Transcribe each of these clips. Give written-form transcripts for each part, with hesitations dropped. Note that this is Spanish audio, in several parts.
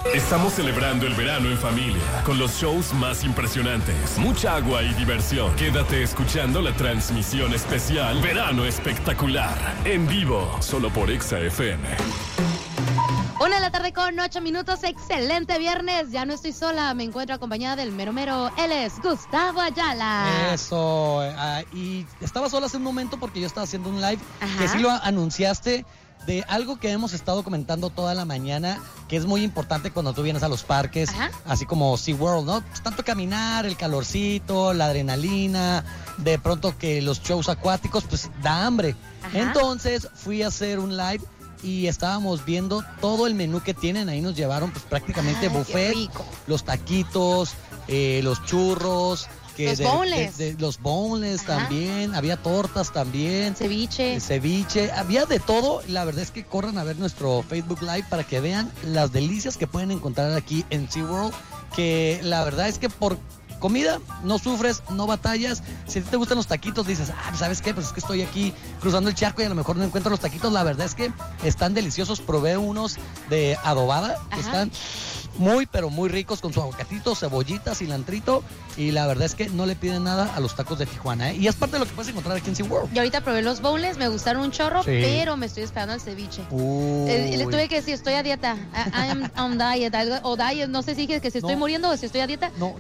Estamos celebrando el verano en familia, con los shows más impresionantes, mucha agua y diversión. Quédate escuchando la transmisión especial Verano Espectacular, en vivo, solo por Exa FM. 1:08 p.m, excelente viernes, ya no estoy sola, me encuentro acompañada del mero mero, él es Gustavo Ayala. Eso, y estaba sola hace un momento porque yo estaba haciendo un live. Ajá. Que sí lo anunciaste, de algo que hemos estado comentando toda la mañana, que es muy importante cuando tú vienes a los parques. Ajá. Así como SeaWorld, ¿no? Pues tanto caminar, el calorcito, la adrenalina, de pronto que los shows acuáticos, pues da hambre. Ajá. Entonces fui a hacer un live y estábamos viendo todo el menú que tienen. Ahí nos llevaron pues prácticamente buffet, los taquitos, los churros, los boneless también, había tortas también, ceviche, había de todo. La verdad es que corran a ver nuestro Facebook Live para que vean las delicias que pueden encontrar aquí en SeaWorld, que la verdad es que por comida no sufres, no batallas. Si te gustan los taquitos, dices, ¿sabes qué? Pues es que estoy aquí cruzando el charco y a lo mejor no encuentro los taquitos. La verdad es que están deliciosos. Probé unos de adobada, que están muy, pero muy ricos, con su aguacatito, cebollita, cilantrito, y la verdad es que no le piden nada a los tacos de Tijuana, Y es parte de lo que puedes encontrar aquí en SeaWorld. Yo ahorita probé los bowls, me gustaron un chorro, pero me estoy esperando al ceviche. Le tuve que decir, estoy a dieta, I'm on diet, o diet, no sé si dije que si estoy muriendo o si estoy a dieta. No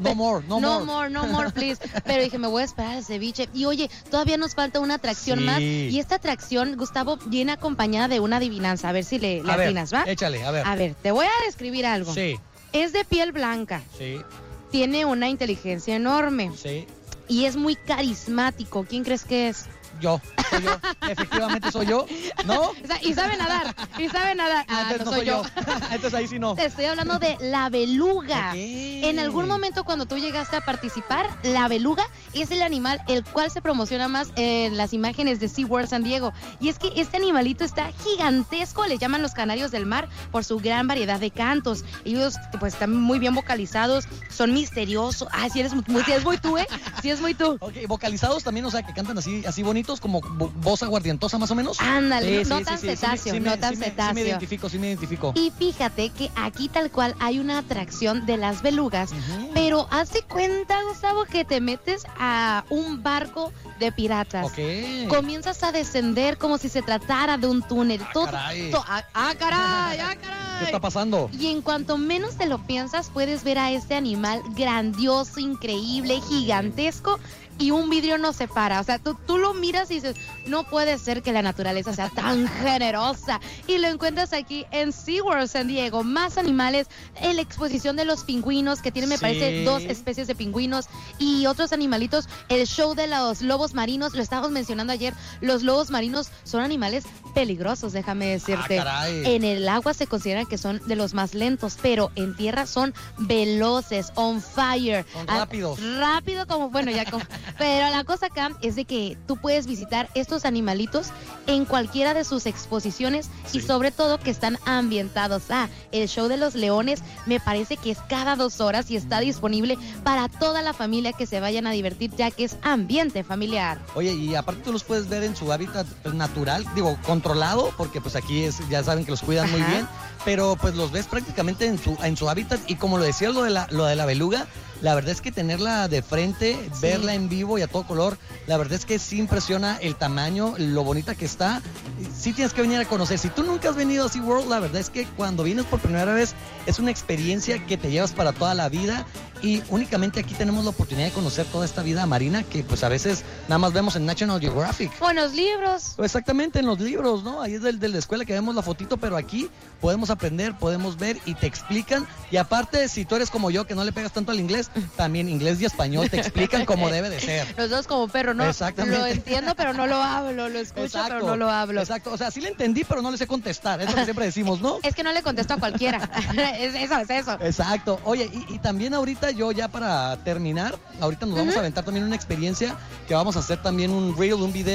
more, please. Pero dije, me voy a esperar al ceviche. Y oye, todavía nos falta una atracción más, y esta atracción, Gustavo, viene acompañada de una adivinanza, a ver si le atinas, ¿va? Échale, a ver. A ver, te voy a describir algo. Sí. Es de piel blanca. Sí. Tiene una inteligencia enorme. Sí. Y es muy carismático. ¿Quién crees que es? Soy yo, efectivamente soy yo, ¿no? Y sabe nadar. Entonces no soy yo. Entonces ahí sí no. Te estoy hablando de la beluga. Okay. En algún momento cuando tú llegaste a participar, la beluga es el animal el cual se promociona más en las imágenes de SeaWorld San Diego. Y es que este animalito está gigantesco, le llaman los canarios del mar por su gran variedad de cantos. Ellos pues están muy bien vocalizados, son misteriosos. Si es muy tú, ¿eh? Sí es muy tú. Ok, vocalizados también, o sea, que cantan así bonitos, como voz aguardientosa más o menos. Ándale, no tan cetáceo. Sí me identifico. Y fíjate que aquí tal cual hay una atracción de las belugas, pero hazte cuenta, Gustavo, que te metes a un barco de piratas. Ok. Comienzas a descender como si se tratara de un túnel. Caray. Caray. ¿Qué está pasando? Y en cuanto menos te lo piensas, puedes ver a este animal grandioso, increíble, gigantesco, y un vidrio nos separa. O sea, tú lo miras y dices, no puede ser que la naturaleza sea tan generosa. Y lo encuentras aquí en SeaWorld San Diego. Más animales, en la exposición de los pingüinos, que tienen, me parece, 2 especies de pingüinos y otros animalitos. El show de los lobos marinos, lo estábamos mencionando ayer. Los lobos marinos son animales peligrosos, déjame decirte. En el agua se consideran que son de los más lentos, pero en tierra son veloces, on fire. Son rápidos. Rápido como, bueno, ya como... Pero la cosa acá es de que tú puedes visitar estos animalitos en cualquiera de sus exposiciones y sobre todo que están ambientados. El show de los leones me parece que es cada 2 horas y está disponible para toda la familia que se vayan a divertir, ya que es ambiente familiar. Oye, y aparte tú los puedes ver en su hábitat natural, controlado, porque pues aquí ya saben que los cuidan muy bien, pero pues los ves prácticamente en su hábitat. Y como lo decía lo de la beluga, la verdad es que tenerla de frente, verla en vivo y a todo color, la verdad es que sí impresiona el tamaño, lo bonita que está. Sí tienes que venir a conocer. Si tú nunca has venido a SeaWorld, la verdad es que cuando vienes por primera vez es una experiencia que te llevas para toda la vida. Y únicamente aquí tenemos la oportunidad de conocer toda esta vida marina que pues a veces nada más vemos en National Geographic. O en los libros. Exactamente, en los libros, ¿no? Ahí es de la escuela que vemos la fotito, pero aquí podemos aprender, podemos ver y te explican. Y aparte, si tú eres como yo, que no le pegas tanto al inglés, también inglés y español te explican cómo debe de ser. Los dos como perro, ¿no? Exactamente. Lo entiendo, pero no lo hablo, lo escucho, pero no lo hablo. Exacto, o sea, sí le entendí, pero no le sé contestar, es lo que siempre decimos, ¿no? Es que no le contesto a cualquiera, es eso. Exacto, oye, y también ahorita yo ya para terminar, ahorita nos vamos a aventar también una experiencia que vamos a hacer también un reel, un video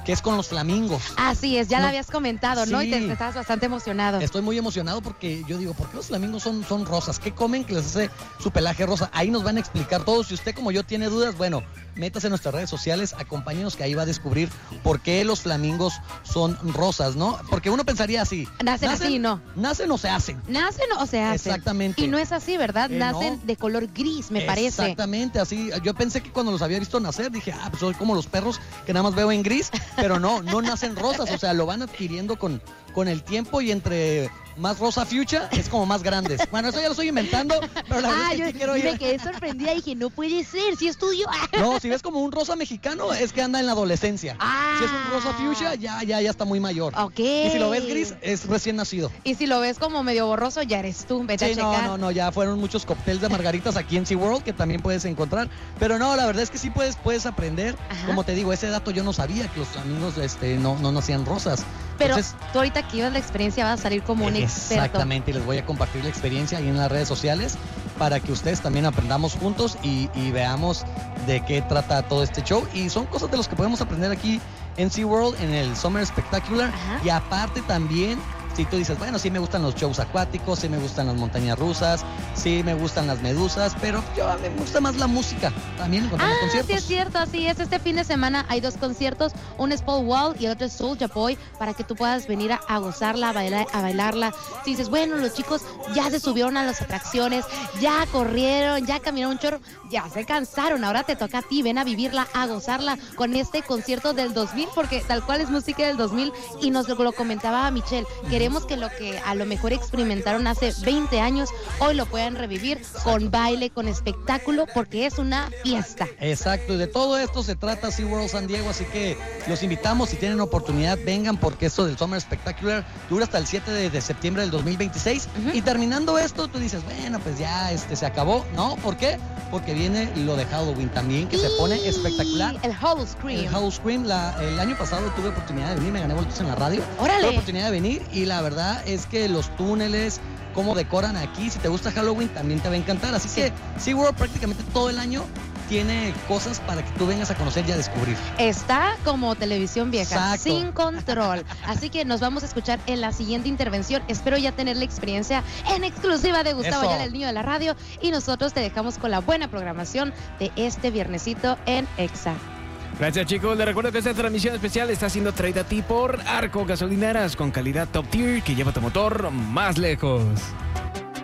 que es con los flamingos. Así es, ya lo habías comentado, ¿no? Sí. Y te estabas bastante emocionado. Estoy muy emocionado porque yo digo, ¿por qué los flamingos son rosas? ¿Qué comen que les hace su pelaje rosa? Ahí nos van a explicar todo. Si usted como yo tiene dudas, bueno, métase en nuestras redes sociales, acompáñenos que ahí va a descubrir por qué los flamingos son rosas, ¿no? Porque uno pensaría así. Nacen así, ¿no? ¿Nacen o se hacen? ¿Nacen o se hacen? Exactamente. Y no es así, ¿verdad? Nacen de color gris, me parece. Exactamente, así. Yo pensé que cuando los había visto nacer, dije, pues soy como los perros que nada más veo en gris, pero no nacen rosas, o sea, lo van adquiriendo con el tiempo y entre más rosa fuchsia es como más grandes. Bueno, eso ya lo estoy inventando, pero la verdad es que sí quiero ir. Me quedé sorprendida y dije, no puede ser, si es tuyo. No, si ves como un rosa mexicano, es que anda en la adolescencia. Si es un rosa fuchsia, ya está muy mayor. Ok. Y si lo ves gris, es recién nacido. Y si lo ves como medio borroso, ya eres tú, vete a checar. No, ya fueron muchos cócteles de margaritas aquí en SeaWorld que también puedes encontrar. Pero no, la verdad es que sí puedes aprender. Ajá. Como te digo, ese dato yo no sabía, que los flamingos no nacían rosas. Pero entonces, tú ahorita que ibas la experiencia vas a salir como un experto. Exactamente, y les voy a compartir la experiencia ahí en las redes sociales para que ustedes también aprendamos juntos y veamos de qué trata todo este show. Y son cosas de las que podemos aprender aquí en SeaWorld, en el Summer Spectacular. Ajá. Y aparte también, si tú dices, bueno, sí me gustan los shows acuáticos, sí me gustan las montañas rusas, sí me gustan las medusas, pero a mí me gusta más la música. También encontramos conciertos. Sí es cierto, así es. Este fin de semana hay 2 conciertos, uno es Paul Wall y el otro es Soulja Boy, para que tú puedas venir a gozarla, a bailarla. Si dices, bueno, los chicos ya se subieron a las atracciones, ya corrieron, ya caminaron un chorro, ya se cansaron, ahora te toca a ti, ven a vivirla, a gozarla con este concierto del 2000, porque tal cual es música del 2000 y nos lo comentaba Michelle, queremos que lo que a lo mejor experimentaron hace 20 años, hoy lo puedan revivir. Exacto. Con baile, con espectáculo, porque es una fiesta. Exacto, y de todo esto se trata SeaWorld San Diego, así que los invitamos, si tienen oportunidad, vengan, porque esto del Summer Spectacular dura hasta el 7 de septiembre del 2026, y terminando esto, tú dices, bueno, pues ya se acabó, ¿no? ¿Por qué? Porque viene lo de Halloween también, que se pone espectacular. El Halloween Scream. El Halloween Scream, el año pasado tuve oportunidad de venir, me gané boletos en la radio. ¡Órale! Tuve oportunidad de venir y la verdad es que los túneles, cómo decoran aquí, si te gusta Halloween también te va a encantar. Así que SeaWorld prácticamente todo el año tiene cosas para que tú vengas a conocer y a descubrir. Está como televisión vieja, exacto, sin control. Así que nos vamos a escuchar en la siguiente intervención. Espero ya tener la experiencia en exclusiva de Gustavo Ayala, el niño de la radio. Y nosotros te dejamos con la buena programación de este viernesito en Exa. Gracias, chicos. Les recuerdo que esta transmisión especial está siendo traída a ti por Arco Gasolineras, con calidad top tier que lleva tu motor más lejos.